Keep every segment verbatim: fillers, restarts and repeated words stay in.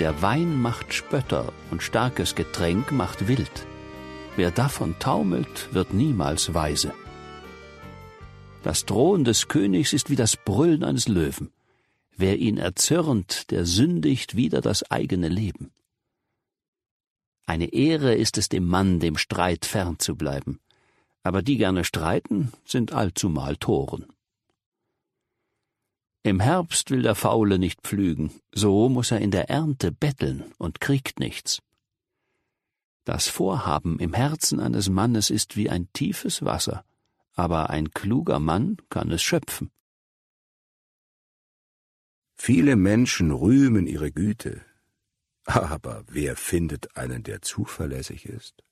Der Wein macht Spötter und starkes Getränk macht wild. Wer davon taumelt, wird niemals weise. Das Drohen des Königs ist wie das Brüllen eines Löwen. Wer ihn erzürnt, der sündigt wider das eigene Leben. Eine Ehre ist es dem Mann, dem Streit fern zu bleiben. Aber die gerne streiten, sind allzumal Toren. Im Herbst will der Faule nicht pflügen, so muß er in der Ernte betteln und kriegt nichts. Das Vorhaben im Herzen eines Mannes ist wie ein tiefes Wasser, aber ein kluger Mann kann es schöpfen. Viele Menschen rühmen ihre Güte, aber wer findet einen, der zuverlässig ist?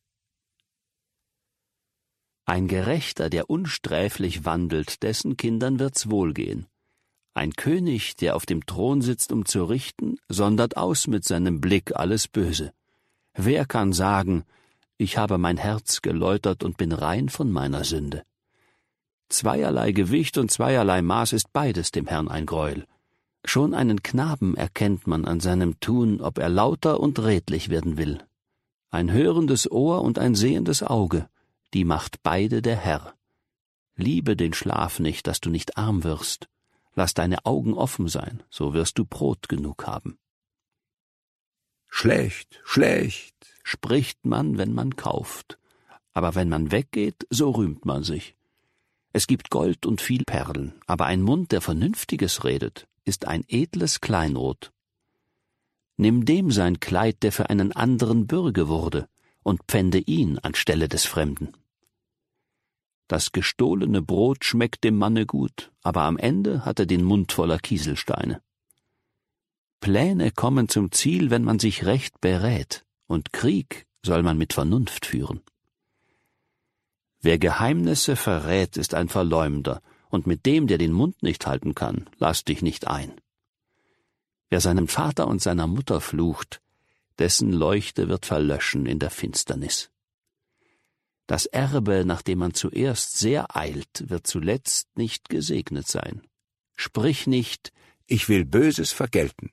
Ein Gerechter, der unsträflich wandelt, dessen Kindern wird's wohlgehen. Ein König, der auf dem Thron sitzt, um zu richten, sondert aus mit seinem Blick alles Böse. Wer kann sagen, ich habe mein Herz geläutert und bin rein von meiner Sünde? Zweierlei Gewicht und zweierlei Maß ist beides dem Herrn ein Greuel. Schon einen Knaben erkennt man an seinem Tun, ob er lauter und redlich werden will. Ein hörendes Ohr und ein sehendes Auge, die macht beide der Herr. Liebe den Schlaf nicht, dass du nicht arm wirst. Lass deine Augen offen sein, so wirst du Brot genug haben. Schlecht, schlecht, spricht man, wenn man kauft. Aber wenn man weggeht, so rühmt man sich. Es gibt Gold und viel Perlen, aber ein Mund, der Vernünftiges redet, ist ein edles Kleinod. Nimm dem sein Kleid, der für einen anderen Bürge wurde, und pfände ihn anstelle des Fremden. Das gestohlene Brot schmeckt dem Manne gut, aber am Ende hat er den Mund voller Kieselsteine. Pläne kommen zum Ziel, wenn man sich recht berät, und Krieg soll man mit Vernunft führen. Wer Geheimnisse verrät, ist ein Verleumder, und mit dem, der den Mund nicht halten kann, lass dich nicht ein. Wer seinem Vater und seiner Mutter flucht, dessen Leuchte wird verlöschen in der Finsternis. Das Erbe, nach dem man zuerst sehr eilt, wird zuletzt nicht gesegnet sein. Sprich nicht, ich will Böses vergelten.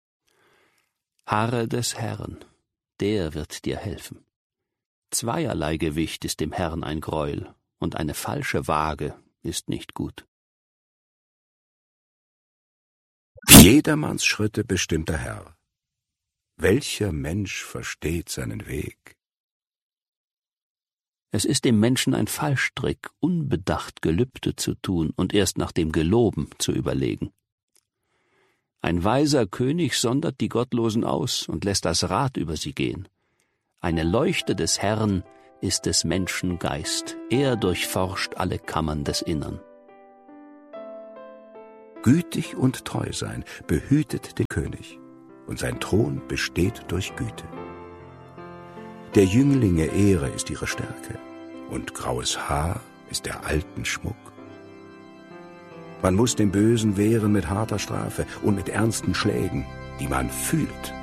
Harre des Herrn, der wird dir helfen. Zweierlei Gewicht ist dem Herrn ein Greuel, und eine falsche Waage ist nicht gut. Jedermanns Schritte bestimmt der Herr. Welcher Mensch versteht seinen Weg? Es ist dem Menschen ein Fallstrick, unbedacht Gelübde zu tun und erst nach dem Geloben zu überlegen. Ein weiser König sondert die Gottlosen aus und lässt das Rad über sie gehen. Eine Leuchte des Herrn ist des Menschen Geist, er durchforscht alle Kammern des Innern. Gütig und treu sein behütet den König, und sein Thron besteht durch Güte. Der Jünglinge Ehre ist ihre Stärke, und graues Haar ist der Alten Schmuck. Man muss dem Bösen wehren mit harter Strafe und mit ernsten Schlägen, die man fühlt